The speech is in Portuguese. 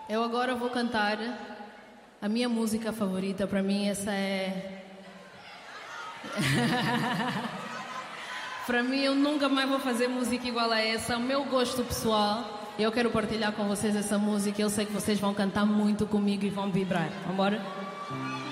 Eu agora vou cantar a minha música favorita. Para mim, essa é. Para mim, eu nunca mais vou fazer música igual a essa. O meu gosto pessoal. Eu quero partilhar com vocês essa música. Eu sei que vocês vão cantar muito comigo e vão vibrar. Vamos embora?